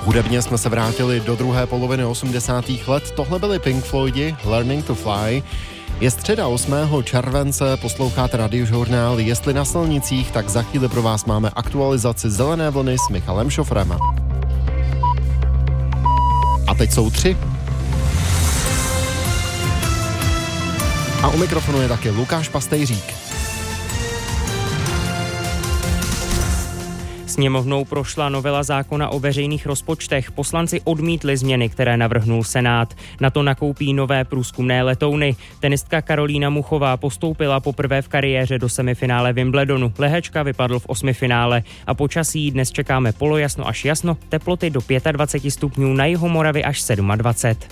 Hudebně jsme se vrátili do druhé poloviny 80. let. Tohle byly Pink Floydi, Learning to Fly. Je středa 8. července, posloucháte Radiožurnál. Jestli na silnicích, tak za chvíli pro vás máme aktualizaci Zelené vlny s Michalem Šofrem. A teď jsou 3. A u mikrofonu je taky Lukáš Pastejřík. Sněmovnou prošla novela zákona o veřejných rozpočtech. Poslanci odmítli změny, které navrhnul Senát. Na to nakoupí nové průzkumné letouny. Tenistka Karolína Muchová postoupila poprvé v kariéře do semifinále Wimbledonu. Lehečka vypadl v 8. finále. A počasí dnes čekáme polojasno až jasno, teploty do 25 stupňů, na jihu Moravy až 27.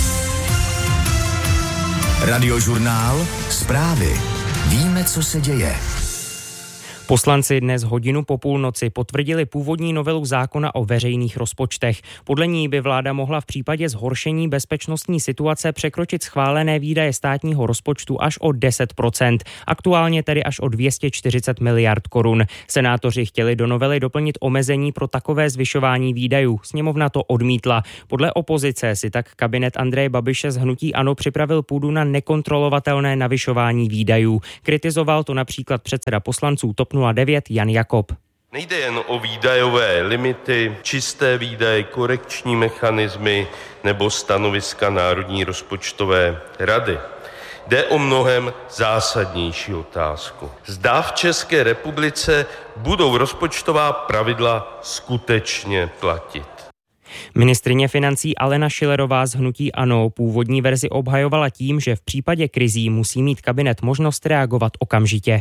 Radiožurnál, zprávy. Víme, co se děje. Poslanci dnes hodinu po půlnoci potvrdili původní novelu zákona o veřejných rozpočtech. Podle ní by vláda mohla v případě zhoršení bezpečnostní situace překročit schválené výdaje státního rozpočtu až o 10%, aktuálně tedy až o 240 miliard korun. Senátoři chtěli do novely doplnit omezení pro takové zvyšování výdajů. Sněmovna to odmítla. Podle opozice si tak kabinet Andreje Babiše z hnutí ANO připravil půdu na nekontrolovatelné navyšování výdajů. Kritizoval to například předseda poslanců TOP 09 Jan Jakob. Nejde jen o výdajové limity, čisté výdaje, korekční mechanismy nebo stanoviska Národní rozpočtové rady. Jde o mnohem zásadnější otázku. Zda v České republice budou rozpočtová pravidla skutečně platit. Ministryně financí Alena Schillerová z hnutí ANO původní verzi obhajovala tím, že v případě krizí musí mít kabinet možnost reagovat okamžitě.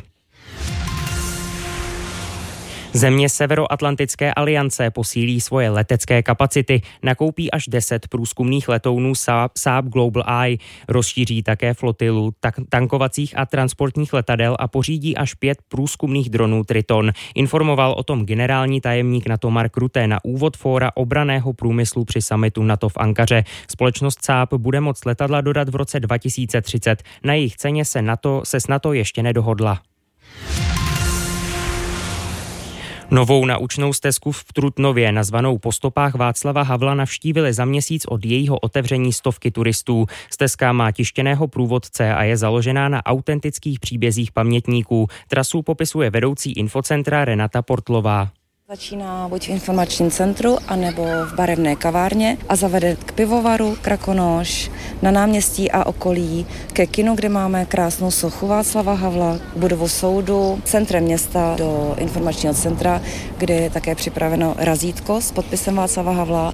Země Severoatlantické aliance posílí svoje letecké kapacity, nakoupí až 10 průzkumných letounů Saab Global Eye, rozšíří také flotilu tankovacích a transportních letadel a pořídí až 5 průzkumných dronů Triton. Informoval o tom generální tajemník NATO Mark Rutte na úvod fóra obranného průmyslu při summitu NATO v Ankaře. Společnost Saab bude moct letadla dodat v roce 2030. Na jejich ceně se s NATO ještě nedohodla. Novou naučnou stezku v Trutnově, nazvanou Po stopách Václava Havla, navštívili za měsíc od jejího otevření stovky turistů. Stezka má tištěného průvodce a je založená na autentických příbězích pamětníků. Trasu popisuje vedoucí infocentra Renata Portlová. Začíná buď v informačním centru, anebo v barevné kavárně a zavede k pivovaru Krakonoš, na náměstí a okolí, ke kinu, kde máme krásnou sochu Václava Havla, budovu soudu, centrem města do informačního centra, kde je také připraveno razítko s podpisem Václava Havla.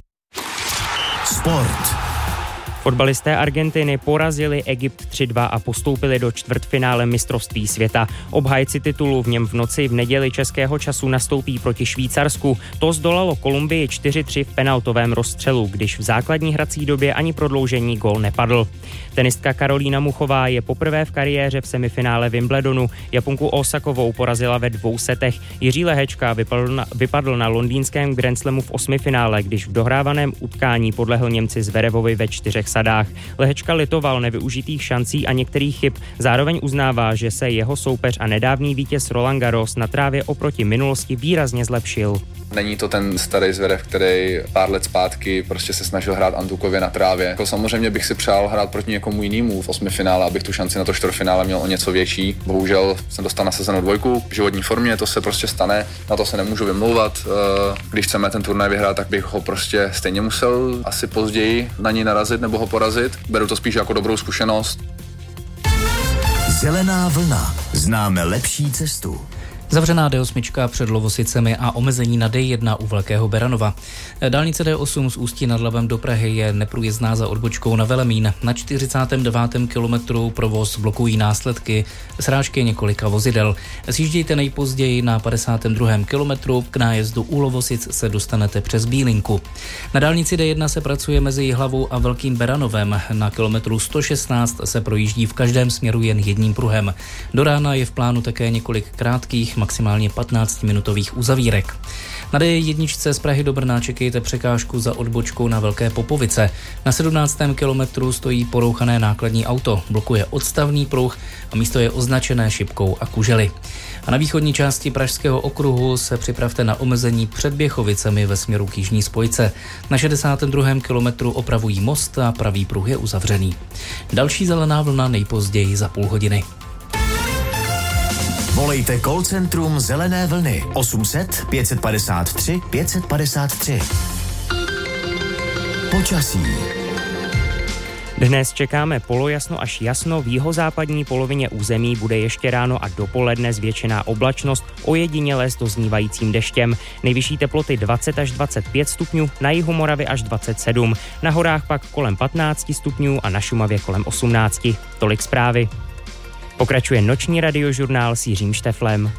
Sport. Fotbalisté Argentiny porazili Egypt 3-2 a postoupili do čtvrtfinále mistrovství světa. Obhájci titulu v něm v noci v neděli českého času nastoupí proti Švýcarsku. To zdolalo Kolumbii 4-3 v penaltovém rozstřelu, když v základní hrací době ani prodloužení gól nepadl. Tenistka Karolína Muchová je poprvé v kariéře v semifinále Wimbledonu. Japonku Osakovou porazila ve 2 setech. Jiří Lehečka vypadl na londýnském Grand Slamu v 8. finále, když v dohrávaném utkání podlehl Němci Zverevovi ve 4 sadách. Lehečka litoval nevyužitých šancí a některých chyb. Zároveň uznává, že se jeho soupeř a nedávný vítěz Roland Garros na trávě oproti minulosti výrazně zlepšil. Není to ten starý Zverev, který pár let zpátky prostě se snažil hrát antukově na trávě. Jako samozřejmě bych si přál hrát proti někomu jinému v 8. finále, abych tu šanci na to čtvrtfinále měl o něco větší. Bohužel jsem dostal nasazenou 2 v životní formě, to se prostě stane, na to se nemůžu vymlouvat. Když chceme ten turnaj vyhrát, tak bych ho prostě stejně musel asi později na něj narazit nebo ho porazit. Beru to spíš jako dobrou zkušenost. Zelená vlna. Známe lepší cestu. Zavřená D8 před Lovosicemi a omezení na D1 u Velkého Beranova. Dálnice D8 z Ústí nad Labem do Prahy je neprůjezdná za odbočkou na Velemín. Na 49. kilometru provoz blokují následky srážky několika vozidel. Sjíždějte nejpozději na 52. kilometru, k nájezdu u Lovosic se dostanete přes Bílinku. Na dálnici D1 se pracuje mezi Jihlavou a Velkým Beranovem. Na kilometru 116 se projíždí v každém směru jen jedním pruhem. Do rána je v plánu také několik krátkých, maximálně 15-minutových uzavírek. Na D1 z Prahy do Brna čekejte překážku za odbočkou na Velké Popovice. Na 17. kilometru stojí porouchané nákladní auto, blokuje odstavný pruh a místo je označené šipkou a kužely. A na východní části Pražského okruhu se připravte na omezení před Běchovicemi ve směru k jižní spojce. Na 62. kilometru opravují most a pravý pruh je uzavřený. Další zelená vlna nejpozději za půl hodiny. Volejte call centrum Zelené vlny 800 553 553. Počasí. Dnes čekáme polojasno až jasno, v jihozápadní polovině území bude ještě ráno a dopoledne zvětšená oblačnost, ojediněle s doznívajícím deštěm. Nejvyšší teploty 20 až 25 stupňů, na jihu Moravy až 27, na horách pak kolem 15 stupňů a na Šumavě kolem 18. Tolik zprávy. Pokračuje noční radiožurnál s Jiřím Šteflem.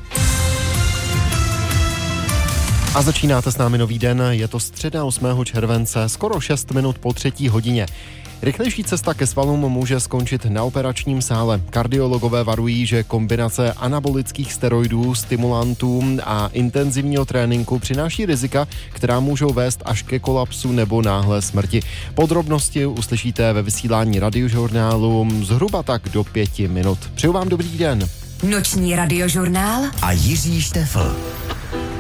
A začínáte s námi nový den, je to středa 8. července, skoro 6 minut po 3. hodině. Rychlejší cesta ke svalům může skončit na operačním sále. Kardiologové varují, že kombinace anabolických steroidů, stimulantů a intenzivního tréninku přináší rizika, která můžou vést až ke kolapsu nebo náhlé smrti. Podrobnosti uslyšíte ve vysílání radiožurnálu zhruba tak do 5 minut. Přeju vám dobrý den. Noční radiožurnál A Jiří Štefl.